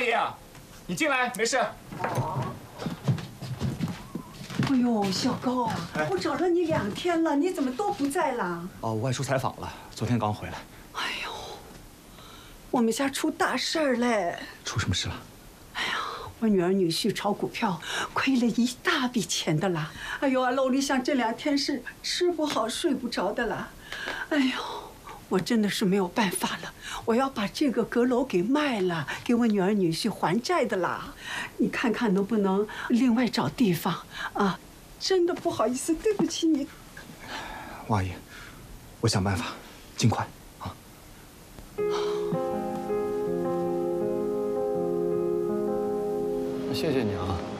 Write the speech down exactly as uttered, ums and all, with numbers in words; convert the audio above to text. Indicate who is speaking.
Speaker 1: 姨，你进来，没事。
Speaker 2: 哎呦，小高啊，我找了你两天了，你怎么都不在啦？
Speaker 3: 哦，我外出采访了，昨天刚回来。
Speaker 2: 哎呦，我们家出大事儿嘞！
Speaker 3: 出什么事了？
Speaker 2: 哎呀，我女儿女婿炒股票亏了一大笔钱的啦！哎呦，俺楼里想这两天是吃不好睡不着的啦！哎呦，我真的是没有办法了，我要把这个阁楼给卖了，给我女儿女婿还债的啦！你看看能不能另外找地方啊？真的不好意思，对不起你。
Speaker 3: 王阿姨，我想办法，尽快啊！
Speaker 4: 谢谢你啊。